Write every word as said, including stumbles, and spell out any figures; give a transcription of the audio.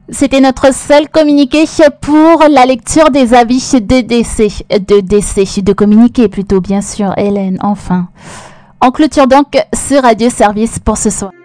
C'était notre seul communiqué pour la lecture des avis de décès, de décès, de communiqué plutôt, bien sûr, Hélène, enfin. On clôture donc ce radio service pour ce soir.